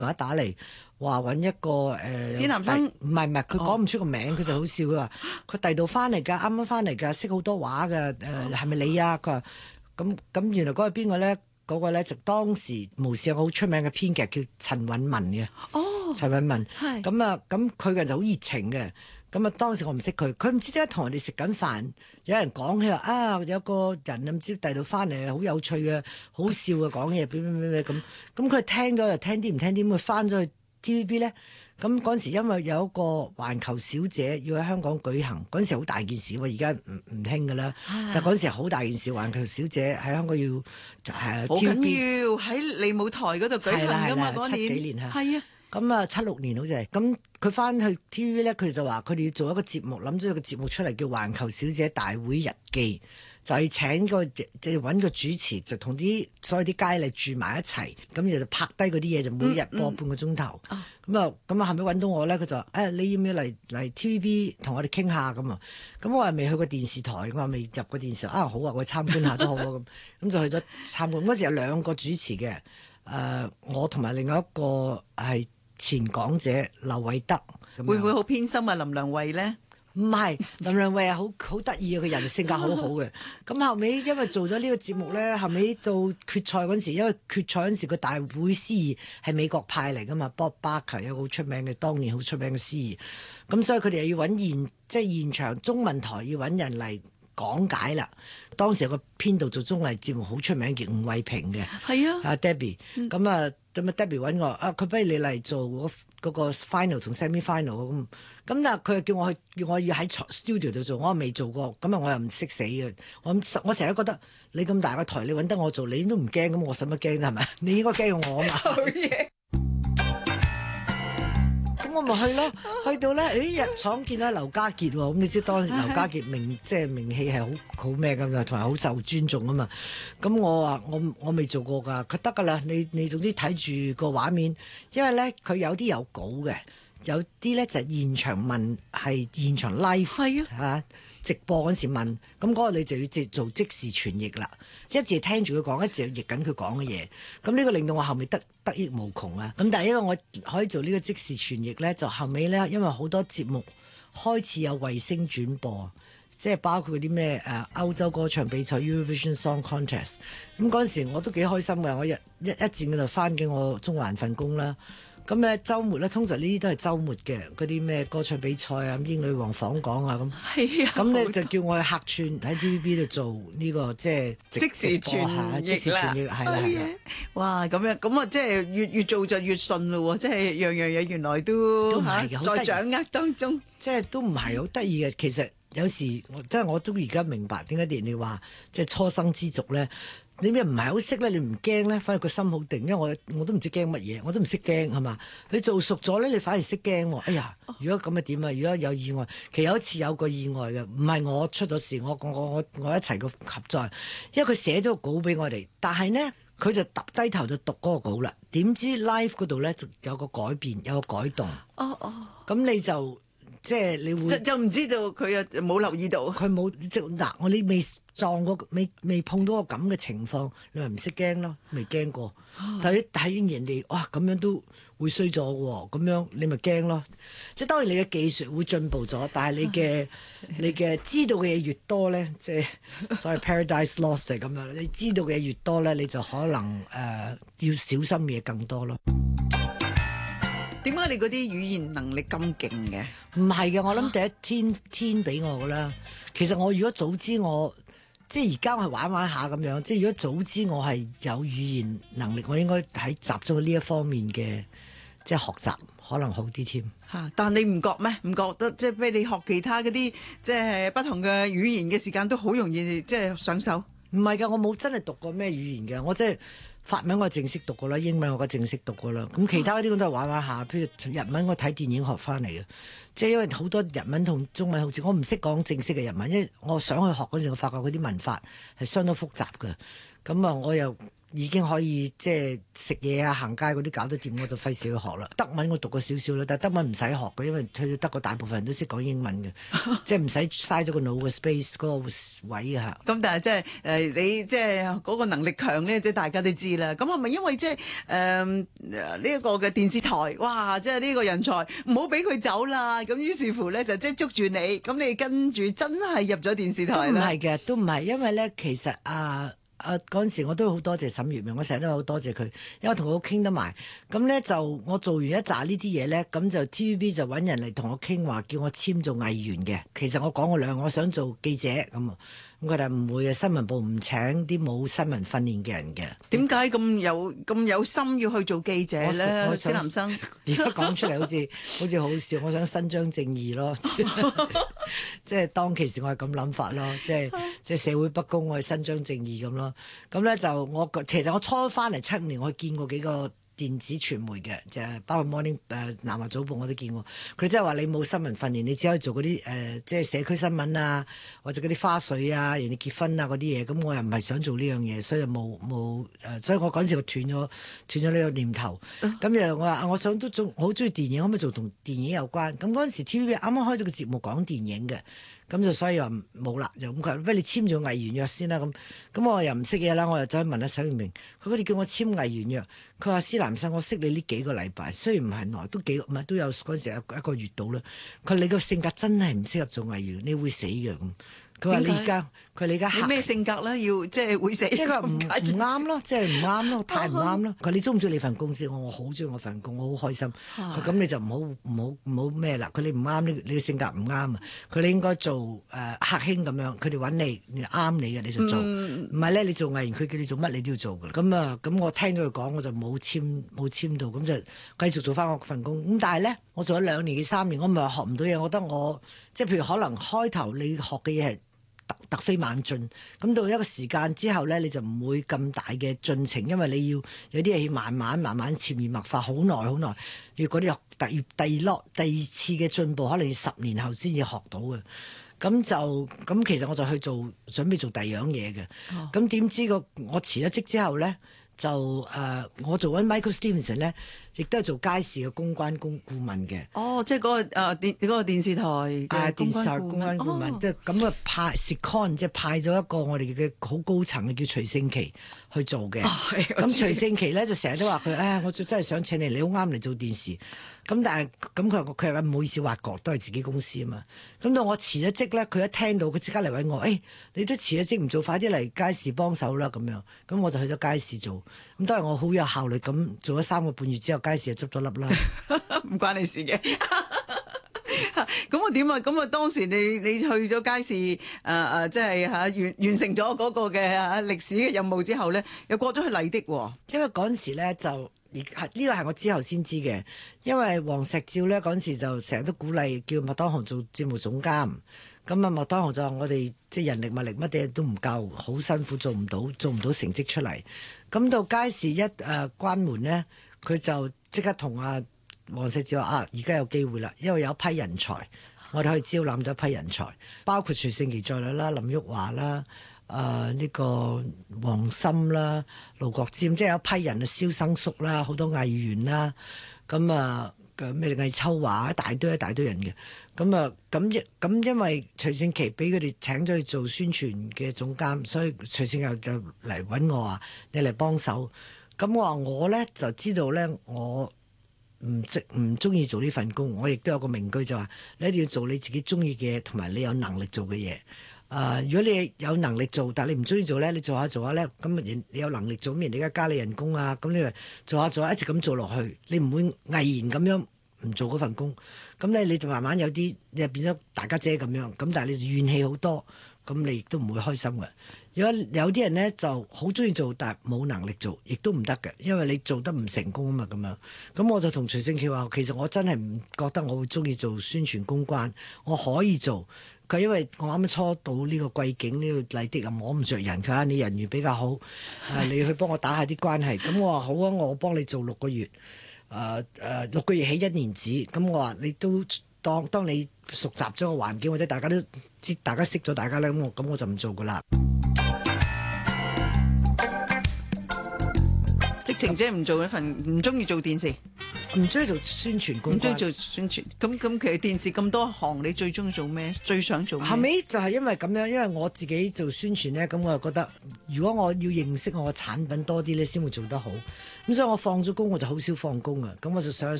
一打嚟話揾一個史男生唔係，佢講唔出個名，佢就好笑，佢話佢第度翻嚟㗎，啱啱翻嚟㗎，識好多話㗎，係咪你啊？佢話咁原來嗰個邊個咧？嗰個咧就當時無線有個好出名嘅編劇叫陳韻文嘅。 哦， 陳韻文係咁佢嘅就好熱情嘅。咁啊，當時我唔識佢，佢唔知點解同人哋食緊飯，有人講起話啊，有個人唔知第度翻嚟，好有趣嘅，好笑嘅講嘢，咩咁。咁佢聽咗又聽啲唔聽啲，佢翻咗去 TVB 咧。咁嗰陣時因為有一個環球小姐要喺香港舉行，嗰陣時好大件事喎，而家唔興㗎啦。但嗰陣時好大件事，環球小姐喺香港要好緊要喺利舞台嗰度舉行㗎嘛，嗰年 7幾年係啊。 咁啊，76年好似係，咁佢翻去 TV 咧，佢哋就話佢哋要做一個節目，諗咗一個節目出嚟叫《環球小姐大會日記》，就係請就揾個主持，就同所有啲佳麗住埋一齊，咁就拍低嗰啲嘢，就每日播半個鐘頭。咁啊後尾揾到我咧，佢就話你要唔要嚟 TVB 同我哋傾下咁啊？咁我話未去過電視台，我話未入過電視台。好啊，我參觀下都好啊咁就去咗參觀。嗰時有2個主持嘅，我同埋另外一個係前港姐劉偉德。 會唔會好偏心啊？林良慧咧？ 唔係，林良慧係好得意嘅，佢人性格好好嘅。咁後尾因為做咗呢個節目咧，後尾到決賽嗰陣時，因為決賽嗰陣時個大會司儀係美國派嚟噶嘛，Bob Barker 有個好出名嘅，當年好出名嘅司儀。咁所以佢哋又要揾現場中文台要揾人嚟講解啦。當時有個編導做綜藝節目好出名叫吳慧萍嘅， 係啊， 阿 Debbie。咁啊Debbie 揾我佢不如你嚟做嗰個 final 同 semi final 咁。咁但係佢又叫我要喺 studio 度做，我未做過，咁我又唔識死嘅。我成日覺得你咁大個台，你揾得我做，你都唔驚，咁我使乜驚係咪？你應該驚我啊嘛。 好嘢。 咁我咪去咯，去到咧，入廠見到劉家傑喎，咁你知當時劉家傑名氣係好咩咁啊，同埋好受尊重啊嘛。咁我話我未做過㗎，佢得㗎啦，你總之睇住個畫面，因為咧佢有啲有稿嘅。有啲咧就現場問，係現場 live 直播嗰時問，咁嗰個你就要做即時傳譯啦，即係一直聽住佢講，一直譯緊佢講嘅嘢。咁呢個令到我後尾得益無窮啊！咁但係因為我可以做呢個即時傳譯咧，就後尾咧因為好多節目開始有衛星轉播，即係包括啲咩歐洲歌唱比賽 Eurovision Song Contest。咁嗰陣時我都幾開心嘅，我一戰嗰度翻緊我中環份工啦。咁咧週末咧，通常呢啲都係週末嘅嗰啲咩歌唱比賽啊、英女王訪港啊咁。係啊，咁咧就叫我去客串喺 TVB 度做呢個即係即時傳譯啦，係啦。 哇，咁啊，即係越做就越順咯喎，即係樣嘢原來都在掌握當中， 即係都唔係好得意嘅。其實有時即係我都而家明白點解人哋話即係初生之犢咧。你咩唔係好識咧？你唔驚咧？反而個心好定，因為我都唔知驚乜嘢，我都唔識驚係嘛？你做熟咗咧，你反而識驚喎。哎呀，如果咁啊點啊？如果有意外，其實有一次有個意外嘅，唔係我出咗事，我一齊個合作，因為佢寫咗個稿俾我哋，但係呢，佢就低頭就讀嗰個稿啦。點知 live 嗰度咧就有個改變，有個改動。咁你就即係你會就唔知道佢又冇留意到， 佢冇你未撞過，未碰到個咁嘅情況，你咪唔識驚咯，未驚過。但係睇人哋哇咁樣都會衰咗喎，咁樣你咪驚咯。即係當然你嘅技術會進步咗，但係你嘅知道嘅嘢越多咧，即係所謂 Paradise Lost 係咁樣。你知道嘅嘢越多咧，你就可能要小心嘢更多咯。 點解你嗰啲語言能力咁勁嘅？ 唔係嘅，我諗第一天俾我噶啦。其實我如果早知我即係而家我係玩下咁樣，即係如果早知我係有語言能力，我應該喺集中喺呢一方面嘅即係學習，可能好啲添。 但你唔覺咩？唔覺得即係俾你學其他嗰啲即係不同嘅語言嘅時間都好容易即係上手？ 唔係㗎，我冇真係讀過咩語言嘅，我即係。法文我正式讀過啦，英文我正式讀過啦。咁其他嗰啲我都係玩下，譬如日文我睇電影學翻嚟嘅，即係因為好多日文同中文好似我唔識講正式嘅日文，因為我想去學嗰時，我發覺嗰啲文法係相當複雜嘅。咁啊，我又已經可以即係食嘢啊、行街嗰啲搞得掂，我就費事去學啦。德文我讀過少少啦，但係德文唔使學嘅，因為去到德國大部分人都識講英文嘅，即係唔使嘥咗個腦嘅 space 嗰個位啊。 咁但係即係你即係嗰個能力強咧，即係大家都知啦。咁係咪因為即係呢一個嘅電視台，哇！即係呢個人才唔好俾佢走啦。咁於是乎咧就即係捉住你，咁你跟住真係入咗電視台啦。 都唔係嘅，都唔係，因為咧其實嗰陣時我都好多謝沈月明，我成日都好多謝佢，因為我同佢好傾得埋。咁咧就我做完一紮呢啲嘢咧，咁就 TVB 就揾人嚟同我傾話，叫我簽做藝員嘅。其實我講過我想做記者咁佢哋唔會嘅，新聞部唔請啲冇新聞訓練嘅人嘅。 點解咁有心要去做記者咧？施南生而家講出嚟好似好笑，我想伸張正義咯，即係當其時我係咁諗法咯，即係社會不公，我係伸張正義咁咯。咁咧就其實我初翻嚟7年，我見過幾個電子傳媒嘅，就係包括 Morning 南華早報我都見過。佢即係話你冇新聞訓練，你只可以做嗰啲即係社區新聞啊，或者嗰啲花絮啊、人哋結婚啊嗰啲嘢。咁我又唔係想做呢樣嘢，所以就冇所以我嗰陣時我斷咗呢個念頭。咁又我話我想都好中意電影，可唔可以做同電影有關？咁嗰陣時 TVB 啱啱開咗個節目講電影嘅。咁就所以話冇啦，就咁佢話不如你簽咗藝員約先啦。咁我又唔識嘢啦，我又走去問下沈月明，佢哋叫我簽藝員約。佢話施南生，我識你呢幾個禮拜，雖然唔係耐，都有嗰陣時一個月到啦。佢話你個性格真係唔適合做藝員，你會死嘅咁。佢話你而家，你咩性格咧？要即係會死， 即係佢唔啱咯，即係唔啱咯，太唔啱咯。佢話你中唔中意你份公司？我好中意我份工，我好開心。佢咁你就唔好咩啦。佢你唔啱，你嘅性格唔啱啊。佢你應該做客卿咁樣，佢哋揾你啱你嘅你就做，唔係咧你做藝員，佢叫你做乜你都要做㗎啦。咁我聽咗佢講，我就冇簽到，咁就繼續做翻我份工。咁但係咧，我做咗2年幾3年，我唔係話學唔到嘢，我覺得我即係譬如可能開頭你學嘅嘢係突飛猛進，咁到一個時間之後咧，你就唔會咁大嘅進程，因為你要有啲嘢要慢慢潛移默化，好耐。如果啲第二次嘅進步，可能要10年後先至學到嘅。咁其實我就去準備做第二樣嘢嘅。咁點知我辭咗職之後咧，就我做緊 Michael Stevenson 咧，亦都係做街市嘅公關顧問嘅。 哦，即係嗰個電視台嘅電視台公關顧問，即係咁派 Secon 即係派咗一個我哋嘅好高層嘅叫徐勝琪去做嘅。咁徐勝琪咧就成日都話佢，我真係想請你好啱嚟做電視。咁但係佢話唔好意思，挖角都係自己公司啊嘛。咁到我辭咗職咧，佢一聽到佢即刻嚟揾我，你都辭咗職唔做，快啲嚟街市幫手啦咁樣。咁我就去咗街市做。咁當然我好有效率咁做咗3個半月之後，街市就執咗笠啦。 唔關你事嘅。咁我點啊？咁當時你去咗街市即係完成咗嗰個嘅歷史嘅任務之後咧，又過咗去麗的喎。 因為嗰陣時咧就。呢個係我之後先知嘅，因為黃石照咧嗰陣時就成日都鼓勵叫麥當雄做節目總監，咁麥當雄就話我哋即係人力物力乜嘢都唔夠，好辛苦做唔到成績出嚟。咁到街市一關門咧，佢就即刻同黃石照話而家有機會啦，因為有一批人才，我哋可以招攬到一批人才，包括徐勝琪在內啦、林旭華啦。呢個黃森啦、盧國沾，即係有一批人蕭生叔啦，好多藝員啦，咁咩魏秋華，一大堆人嘅，咁因為徐勝琪俾佢哋請咗去做宣傳嘅總監，所以徐勝琪就嚟揾我話你嚟幫手，咁我話我咧就知道咧我唔中意做呢份工，我亦都有個名句就話你一定要做你自己中意嘅嘢，同埋你有能力做嘅嘢。如果你有能力做，但係你唔中意做咧，你做下咧，咁你有能力做，咁人哋而家加你人工啊，咁你做下一直咁做落去，你唔會毅然咁樣唔做嗰份工，咁咧你就慢慢有啲你變咗大家姐咁樣，咁但係你怨氣好多，咁你亦都唔會開心嘅。如果有啲人咧就好中意做，但係冇能力做，亦都唔得嘅，因為你做得唔成功啊嘛咁樣。咁我就同徐勝琪話，其實我真係唔覺得我會中意做宣傳公關，我可以做。佢因為我啱啱初到呢個貴境呢個麗的啊，摸唔着人，佢話你人緣比較好，你去幫我打下啲關係。咁我話好啊，我幫你做6個月，6個月起1年紙。咁我話你都當你熟習咗個環境，或者大家都知大家識咗大家咧，咁我就唔做噶啦。 直情即係唔做一份，唔中意做電視， 唔中意做宣傳公關。 唔中意做宣傳。咁其實電視咁多行，你最中意做咩？最想做咩？ 後尾就係因為咁樣，因為我自己做宣傳咧，咁我就覺得如果我要認識我嘅產品多啲咧，先會做得好。咁所以我放咗工我就好少放工啊。咁我就想